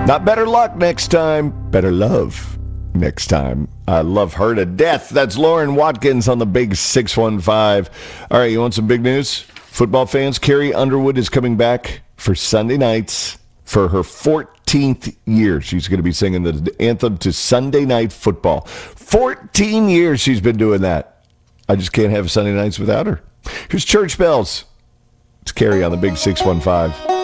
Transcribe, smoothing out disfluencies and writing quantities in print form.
Not better luck next time, better love next time. I love her to death. That's Lauren Watkins on the Big 615. All right, you want some big news? Football fans, Carrie Underwood is coming back for Sunday nights for her 14th year. She's going to be singing the anthem to Sunday Night Football. 14 years she's been doing that. I just can't have Sunday nights without her. Here's Church Bells. It's Carrie on the Big 615.